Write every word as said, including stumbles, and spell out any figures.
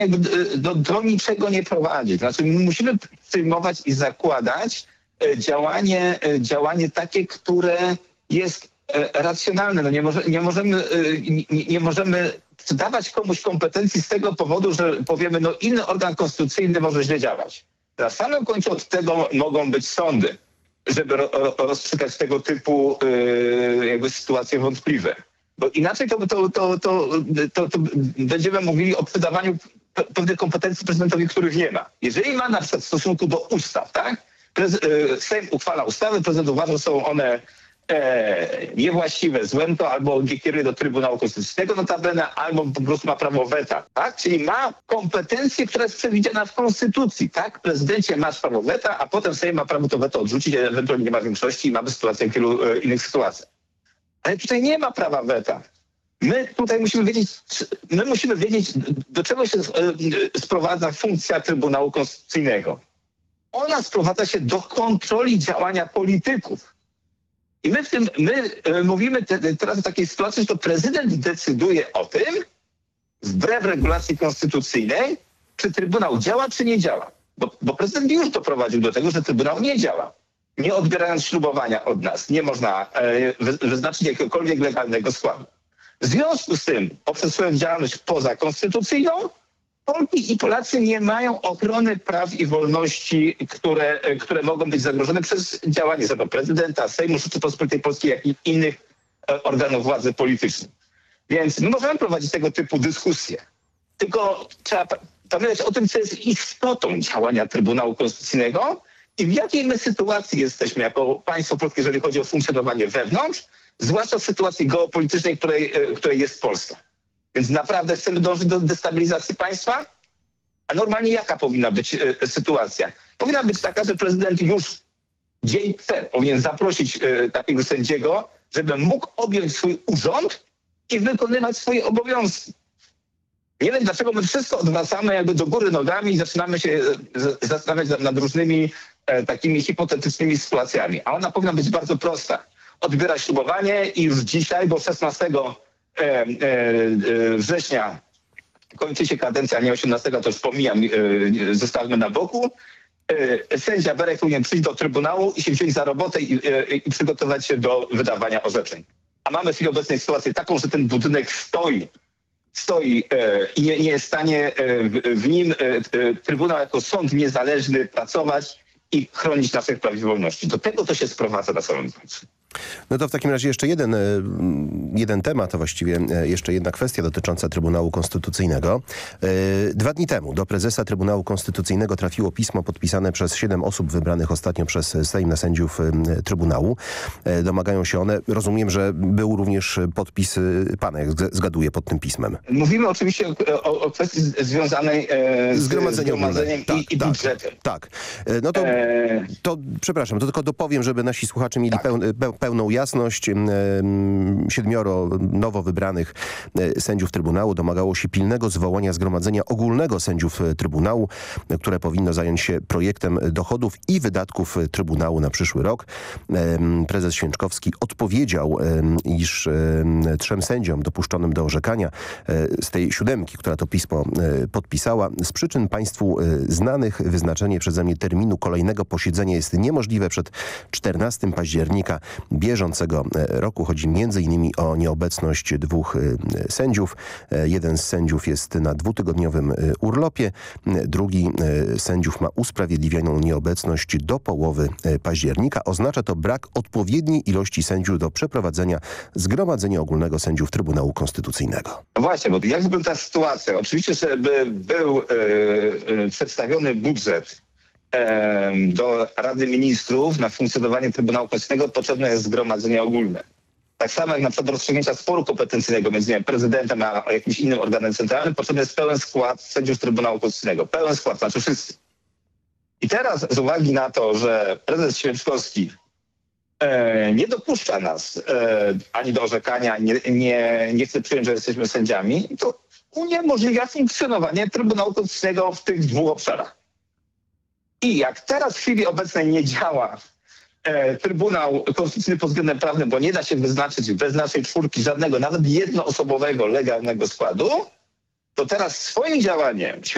jakby do, do niczego nie prowadzi. Znaczy musimy przyjmować i zakładać działanie, działanie takie, które jest racjonalne. No nie, może, nie, możemy, nie, nie możemy dawać komuś kompetencji z tego powodu, że powiemy, no inny organ konstytucyjny może źle działać. Na samym końcu od tego mogą być sądy, żeby ro, rozstrzygać tego typu yy, jakby sytuacje wątpliwe. Bo inaczej to, to, to, to, to, to będziemy mówili o przydawaniu pewnych kompetencji prezydentowi, których nie ma. Jeżeli ma na przykład w stosunku do ustaw, tak? Prez, yy, Sejm uchwala ustawy, prezydent uważa, że są one e, niewłaściwe, złem to albo nie kieruje do Trybunału Konstytucyjnego notabene, albo po prostu ma prawo weta, tak? Czyli ma kompetencję, która jest przewidziana w Konstytucji, tak? Prezydencie masz prawo weta, a potem Sejm ma prawo to weto odrzucić, ewentualnie nie ma większości i mamy sytuację w wielu e, innych sytuacjach. Ale tutaj nie ma prawa weta. My tutaj musimy wiedzieć, my musimy wiedzieć, do czego się sprowadza funkcja Trybunału Konstytucyjnego. Ona sprowadza się do kontroli działania polityków. I my w tym, my mówimy te, teraz o takiej sytuacji, że to prezydent decyduje o tym, wbrew regulacji konstytucyjnej, czy Trybunał działa, czy nie działa. Bo, bo prezydent już doprowadził do tego, że Trybunał nie działa. Nie odbierając ślubowania od nas, nie można e, wyznaczyć jakiegokolwiek legalnego składu. W związku z tym, poprzez swoją działalność pozakonstytucyjną, Polki i Polacy nie mają ochrony praw i wolności, które, które mogą być zagrożone przez działanie zarówno prezydenta, Sejmu Rzeczypospolitej Polskiej, jak i innych e, organów władzy politycznej. Więc my możemy prowadzić tego typu dyskusje. Tylko trzeba pamiętać o tym, co jest istotą działania Trybunału Konstytucyjnego i w jakiej my sytuacji jesteśmy jako państwo polskie, jeżeli chodzi o funkcjonowanie wewnątrz, zwłaszcza w sytuacji geopolitycznej, której, której jest Polska. Więc naprawdę chcemy dążyć do destabilizacji państwa? A normalnie jaka powinna być e, sytuacja? Powinna być taka, że prezydent już dzień przed powinien zaprosić e, takiego sędziego, żeby mógł objąć swój urząd i wykonywać swoje obowiązki. Nie wiem, dlaczego my wszystko odwracamy jakby do góry nogami i zaczynamy się z, zastanawiać nad, nad różnymi e, takimi hipotetycznymi sytuacjami. A ona powinna być bardzo prosta. Odbiera ślubowanie i już dzisiaj, bo szesnastego września kończy się kadencja, a nie osiemnastego, to już pomijam, zostawmy na boku. Sędzia Berek powinien przyjść do Trybunału i się wziąć za robotę i, i, i przygotować się do wydawania orzeczeń. A mamy w chwili obecnej sytuację taką, że ten budynek stoi, stoi i nie, nie jest w stanie w, w nim Trybunał jako sąd niezależny pracować i chronić naszych praw i wolności. Do tego to się sprowadza na samym końcu. No to w takim razie jeszcze jeden, jeden temat, a właściwie jeszcze jedna kwestia dotycząca Trybunału Konstytucyjnego. Dwa dni temu do prezesa Trybunału Konstytucyjnego trafiło pismo podpisane przez siedem osób wybranych ostatnio przez Sejm na sędziów Trybunału. Domagają się one, rozumiem, że był również podpis pana, jak zgaduję, pod tym pismem. Mówimy oczywiście o, o, o kwestii związanej e, z zgromadzeniem, zgromadzeniem tak, i, i tak, budżetem. Tak. No to, to przepraszam, to tylko dopowiem, żeby nasi słuchacze mieli tak. pełny, peł, pełną jasność. Siedmioro nowo wybranych sędziów Trybunału domagało się pilnego zwołania zgromadzenia ogólnego sędziów Trybunału, które powinno zająć się projektem dochodów i wydatków Trybunału na przyszły rok. Prezes Święczkowski odpowiedział, iż trzem sędziom dopuszczonym do orzekania z tej siódemki, która to pismo podpisała, z przyczyn państwu znanych wyznaczenie przeze mnie terminu kolejnego posiedzenia jest niemożliwe przed czternastego października bieżącego roku. Chodzi między innymi o nieobecność dwóch sędziów. Jeden z sędziów jest na dwutygodniowym urlopie, drugi z sędziów ma usprawiedliwioną nieobecność do połowy października. Oznacza to brak odpowiedniej ilości sędziów do przeprowadzenia Zgromadzenia Ogólnego Sędziów Trybunału Konstytucyjnego. No właśnie, bo jak wygląda ta sytuacja? Oczywiście, żeby był e, e, przedstawiony budżet do Rady Ministrów na funkcjonowanie Trybunału Konstytucyjnego potrzebne jest zgromadzenie ogólne. Tak samo jak na przykład do rozstrzygnięcia sporu kompetencyjnego między wiem, prezydentem a jakimś innym organem centralnym potrzebny jest pełen skład sędziów Trybunału Konstytucyjnego. Pełen skład, znaczy wszyscy. I teraz z uwagi na to, że prezes Święczkowski e, nie dopuszcza nas e, ani do orzekania, nie, nie, nie chce przyjąć, że jesteśmy sędziami, to uniemożliwia funkcjonowanie Trybunału Konstytucyjnego w tych dwóch obszarach. I jak teraz w chwili obecnej nie działa e, Trybunał Konstytucyjny pod względem prawnym, bo nie da się wyznaczyć bez naszej czwórki żadnego, nawet jednoosobowego, legalnego składu, to teraz swoim działaniem